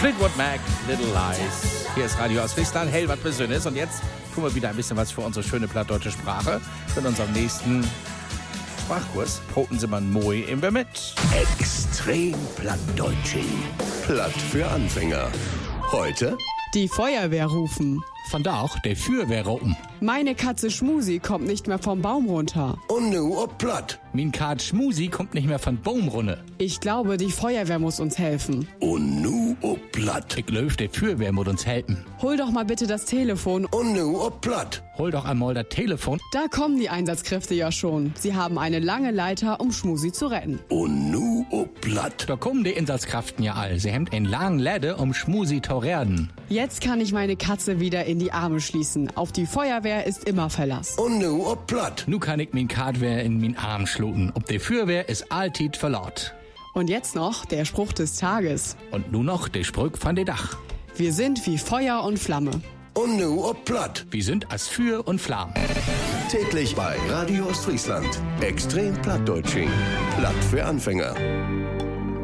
Fleetwood Mac, Little Lies. Hier ist Radio Ostfriesland, hell, was Besonderes. Und jetzt tun wir wieder ein bisschen was für unsere schöne plattdeutsche Sprache. In unserem nächsten Sprachkurs poten Sie mal moi immer mit. Extrem Plattdeutsching. Platt für Anfänger. Heute die Feuerwehr rufen. Von da auch der Feuerwehr um. Meine Katze Schmusi kommt nicht mehr vom Baum runter. und nu ob platt. Min Kat Schmusi kommt nicht mehr von Baumrunne. Ich glaube, die Feuerwehr muss uns helfen. Und nu ob platt. Ich löf, der Feuerwehr muss uns helfen. Hol doch mal bitte das Telefon. Und nu ob platt. Hol doch einmal das Telefon. Da kommen die Einsatzkräfte ja schon. Sie haben eine lange Leiter, um Schmusi zu retten. Und nu ob platt. Da kommen die Einsatzkraften ja all. Sie haben einen langen Läde, um Schmusi zu retten. Jetzt kann ich meine Katze wieder in die Arme schließen. Auf die Feuerwehr ist immer Verlass. Und nu ob platt. Nu kann ich min Katwehr in min Arm schluten. Ob der Feuerwehr ist alltit verlaut. Und jetzt noch der Spruch des Tages. Und nu noch der Spruch von de Dach. Wir sind wie Feuer und Flamme. Und nu ob platt. Wir sind as Feuer und Flamm. Täglich bei Radio Ostfriesland. Extrem Plattdeutsching. Platt für Anfänger.